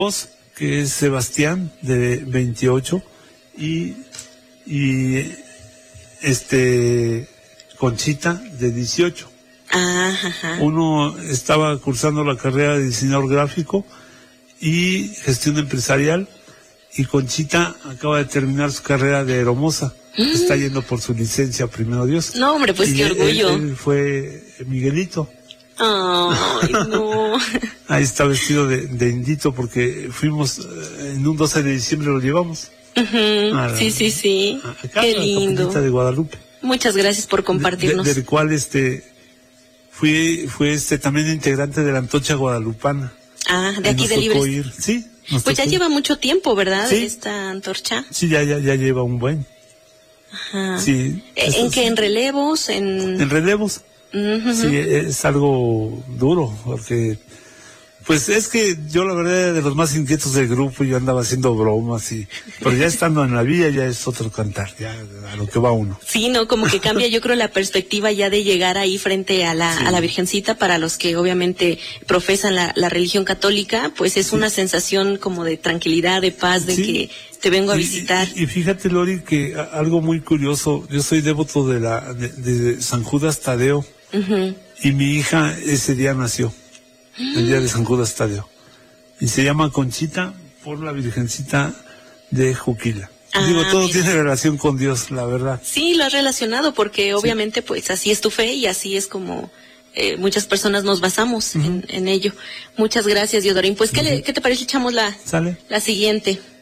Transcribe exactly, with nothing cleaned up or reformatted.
que es Sebastián, de veintiocho, y, y este Conchita, de dieciocho. Ajá. Uno estaba cursando la carrera de diseñador gráfico y gestión empresarial, y Conchita acaba de terminar su carrera de aeromoza. Mm. Está yendo por su licencia, primero Dios. No, hombre, pues y qué él, orgullo. Él, él fue Miguelito. Ay, no. Ahí está vestido de, de indito porque fuimos, en un doce de diciembre lo llevamos. Uh-huh. A, sí, sí, sí. Acá, qué a la lindo. Capillita de Guadalupe. Muchas gracias por compartirnos. De, de, del cual este fui, fue este también integrante de la Antorcha Guadalupana. Ah, de aquí de Libres. Ir. Sí. Pues ya ir. lleva mucho tiempo, ¿verdad? Sí. Esta antorcha. Sí, ya, ya, ya lleva un buen. Ajá. Sí. ¿En qué? ¿En relevos? En, en relevos. Uh-huh. Sí, es algo duro, porque pues es que yo la verdad era de los más inquietos del grupo, yo andaba haciendo bromas, y pero ya estando en la villa ya es otro cantar, ya a lo que va uno. Sí, no, como que cambia yo creo la perspectiva ya de llegar ahí frente a la, sí. a la Virgencita. Para los que obviamente profesan la, la religión católica, pues es sí. una sensación como de tranquilidad, de paz, de sí. que te vengo a visitar. Y, y, y fíjate, Lori, que algo muy curioso, yo soy devoto de la de, de San Judas Tadeo. Uh-huh. Y mi hija ese día nació, el día de San Judas Tadeo, y se llama Conchita por la Virgencita de Juquila. Ah, Digo, todo mira. tiene relación con Dios, la verdad. Sí, lo has relacionado porque obviamente sí. pues así es tu fe y así es como eh, muchas personas nos basamos uh-huh. en, en ello. Muchas gracias, Diodorín. Pues, ¿qué, uh-huh. le, ¿qué te parece? Echamos la, ¿Sale? la siguiente.